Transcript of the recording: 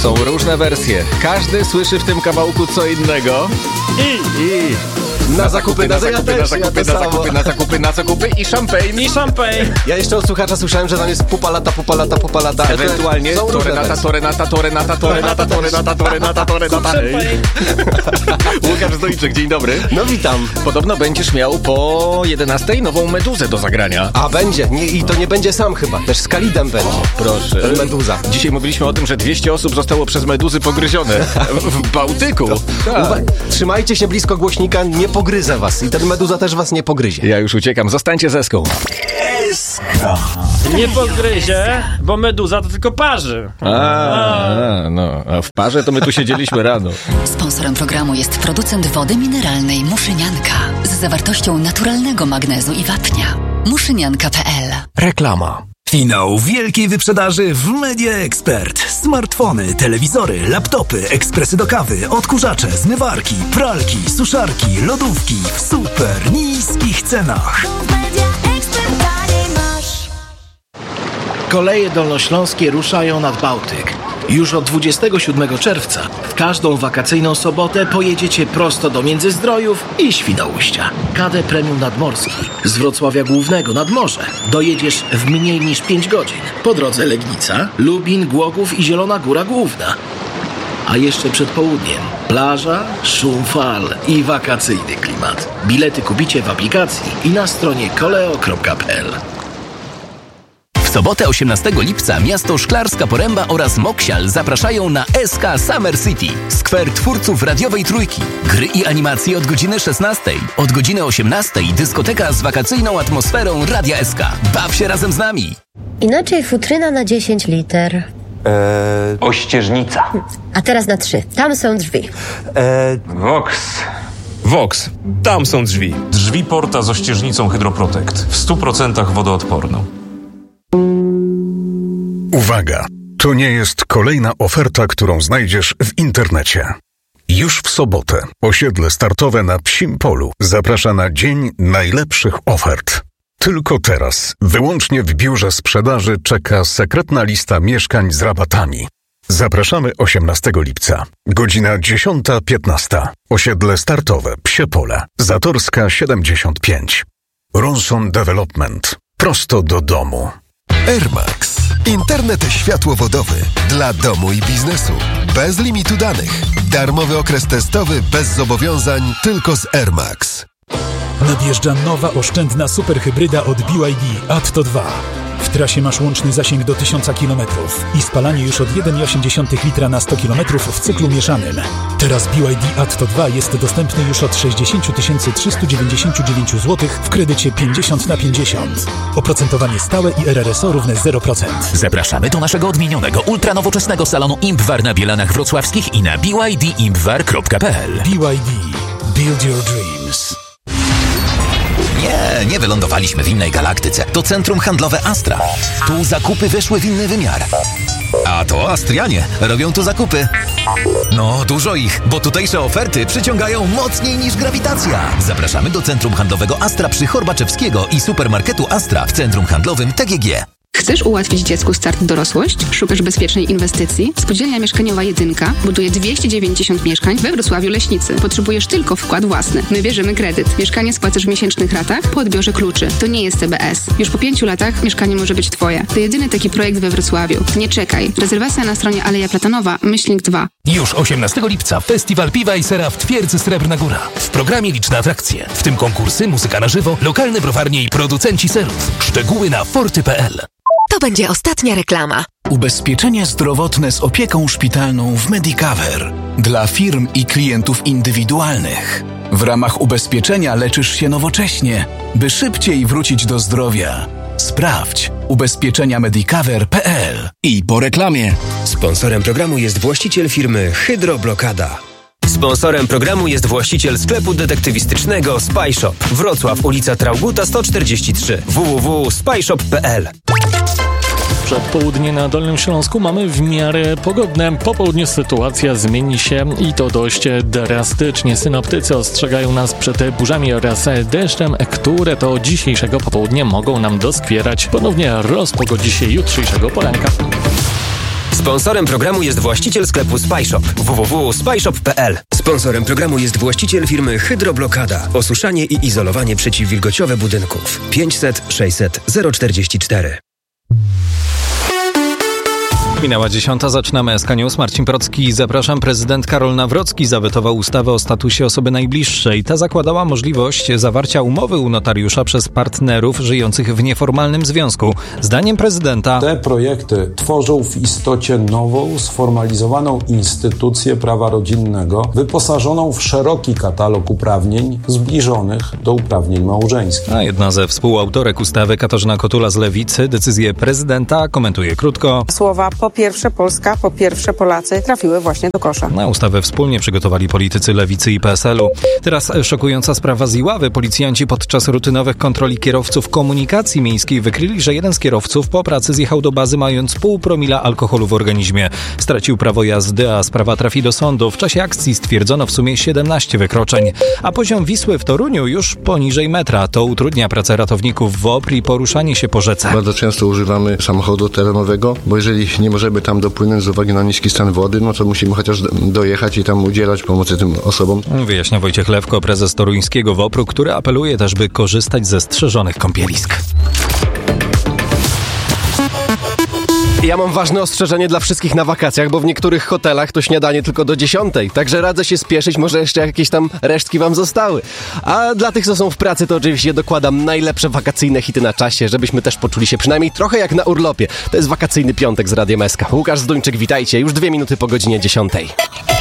Są różne wersje. Każdy słyszy w tym kawałku co innego. I na zakupy i szampejn. Ja jeszcze od słuchacza słyszałem, że tam jest pupa lata. Ewentualnie Torenata. Łukasz Zdojczyk, dzień dobry. No witam. Podobno będziesz miał po 11 nową meduzę do zagrania. A będzie. I to nie będzie sam chyba. Też z Kalidem będzie. Proszę. Meduza. Dzisiaj mówiliśmy o tym, że 200 osób zostało przez meduzy pogryzione w Bałtyku. Trzymajcie się blisko głośnika, nie pogryzę was. I ten meduza też was nie pogryzie. Ja już uciekam. Zostańcie z Eską. Nie pogryzie, bo meduza to tylko parzy. A w parze to my tu siedzieliśmy rano. Sponsorem programu jest producent wody mineralnej Muszynianka z zawartością naturalnego magnezu i wapnia. Muszynianka.pl. Reklama. Finał wielkiej wyprzedaży w Media Expert. Smartfony, telewizory, laptopy, ekspresy do kawy, odkurzacze, zmywarki, pralki, suszarki, lodówki w super niskich cenach. Koleje dolnośląskie ruszają nad Bałtyk. Już od 27 czerwca w każdą wakacyjną sobotę pojedziecie prosto do Międzyzdrojów i Świnoujścia. KD Premium Nadmorski z Wrocławia Głównego nad morze dojedziesz w mniej niż 5 godzin. Po drodze Legnica, Lubin, Głogów i Zielona Góra Główna. A jeszcze przed południem plaża, szum fal i wakacyjny klimat. Bilety kupicie w aplikacji i na stronie koleo.pl. W sobotę 18 lipca miasto Szklarska Poręba oraz Moksial zapraszają na SK Summer City, skwer twórców radiowej trójki. Gry i animacje od godziny 16. Od godziny 18 dyskoteka z wakacyjną atmosferą Radia SK. Baw się razem z nami. Inaczej futryna na 10 liter. Ościeżnica. A teraz na 3. Tam są drzwi. Vox. Tam są drzwi. Drzwi Porta z ościeżnicą Hydroprotect. W 100% wodoodporną. Uwaga! To nie jest kolejna oferta, którą znajdziesz w internecie. Już w sobotę osiedle startowe na Psim Polu zaprasza na Dzień Najlepszych Ofert. Tylko teraz, wyłącznie w biurze sprzedaży czeka sekretna lista mieszkań z rabatami. Zapraszamy 18 lipca, godzina 10:15. Osiedle startowe Psie Pole, Zatorska 75. Ronson Development. Prosto do domu. Airmax. Internet światłowodowy dla domu i biznesu. Bez limitu danych. Darmowy okres testowy bez zobowiązań tylko z Airmax. Nadjeżdża nowa oszczędna superhybryda od BYD Atto 2. W trasie masz łączny zasięg do 1000 km i spalanie już od 1,8 litra na 100 km w cyklu mieszanym. Teraz BYD Atto 2 jest dostępny już od 60 399 zł w kredycie 50/50. Oprocentowanie stałe i RRSO równe 0%. Zapraszamy do naszego odmienionego, ultranowoczesnego salonu Impwar na Bielanach Wrocławskich i na bydimpwar.pl. BYD. Build your dreams. Nie wylądowaliśmy w innej galaktyce. To centrum handlowe Astra. Tu zakupy weszły w inny wymiar. A to Astrianie robią tu zakupy. No, dużo ich, bo tutejsze oferty przyciągają mocniej niż grawitacja. Zapraszamy do centrum handlowego Astra przy Horbaczewskiego i supermarketu Astra w centrum handlowym TGG. Chcesz ułatwić dziecku start w dorosłość? Szukasz bezpiecznej inwestycji? Spółdzielnia Mieszkaniowa Jedynka buduje 290 mieszkań we Wrocławiu Leśnicy. Potrzebujesz tylko wkład własny. My bierzemy kredyt. Mieszkanie spłacasz w miesięcznych ratach po odbiorze kluczy. To nie jest CBS. Już po 5 latach mieszkanie może być twoje. To jedyny taki projekt we Wrocławiu. Nie czekaj. Rezerwacja na stronie Aleja Platanowa, /2. Już 18 lipca Festiwal Piwa i Sera w Twierdzy Srebrna Góra. W programie liczne atrakcje, w tym konkursy, muzyka na żywo, lokalne browarnie i producenci serów. Szczegóły na forty.pl. To będzie ostatnia reklama. Ubezpieczenie zdrowotne z opieką szpitalną w Medicover. Dla firm i klientów indywidualnych. W ramach ubezpieczenia leczysz się nowocześnie, by szybciej wrócić do zdrowia. Sprawdź ubezpieczeniamedicover.pl. I po reklamie. Sponsorem programu jest właściciel firmy Hydroblokada. Sponsorem programu jest właściciel sklepu detektywistycznego Spy Shop. Wrocław, ulica Traugutta 143. www.spyshop.pl. Przedpołudnie na Dolnym Śląsku mamy w miarę pogodne. Po południu sytuacja zmieni się i to dość drastycznie. Synoptycy ostrzegają nas przed burzami oraz deszczem, które to dzisiejszego popołudnia mogą nam doskwierać. Ponownie rozpogodzi się jutrzejszego poranka. Sponsorem programu jest właściciel sklepu SpyShop www.spyshop.pl. Sponsorem programu jest właściciel firmy Hydroblokada. Osuszanie i izolowanie przeciwwilgociowe budynków. 500 600 044. Minęła 10, zaczynamy SK News. Marcin Procki, zapraszam. Prezydent Karol Nawrocki zawetował ustawę o statusie osoby najbliższej. Ta zakładała możliwość zawarcia umowy u notariusza przez partnerów żyjących w nieformalnym związku. Zdaniem prezydenta te projekty tworzą w istocie nową, sformalizowaną instytucję prawa rodzinnego, wyposażoną w szeroki katalog uprawnień zbliżonych do uprawnień małżeńskich. A jedna ze współautorek ustawy, Katarzyna Kotula z Lewicy, decyzję prezydenta komentuje krótko. Słowa po pierwsze Polska, po pierwsze Polacy trafiły właśnie do kosza. Na ustawę wspólnie przygotowali politycy Lewicy i PSL-u. Teraz szokująca sprawa z Iławy. Policjanci podczas rutynowych kontroli kierowców komunikacji miejskiej wykryli, że jeden z kierowców po pracy zjechał do bazy mając 0,5 promila alkoholu w organizmie. Stracił prawo jazdy, a sprawa trafi do sądu. W czasie akcji stwierdzono w sumie 17 wykroczeń. A poziom Wisły w Toruniu już poniżej metra. To utrudnia pracę ratowników WOPR i poruszanie się po rzece. Bardzo często używamy samochodu terenowego, bo jeżeli nie możemy tam dopłynąć z uwagi na niski stan wody, no to musimy chociaż dojechać i tam udzielać pomocy tym osobom. Wyjaśnia Wojciech Lewko, prezes toruńskiego WOPR-u, który apeluje też, by korzystać ze strzeżonych kąpielisk. Ja mam ważne ostrzeżenie dla wszystkich na wakacjach, bo w niektórych hotelach to śniadanie tylko do 10. Także radzę się spieszyć, może jeszcze jakieś tam resztki wam zostały. A dla tych, co są w pracy, to oczywiście dokładam najlepsze wakacyjne hity na czasie, żebyśmy też poczuli się przynajmniej trochę jak na urlopie. To jest wakacyjny piątek z Radiem SK. Łukasz Zduńczyk, witajcie. Już 2 minuty po godzinie 10.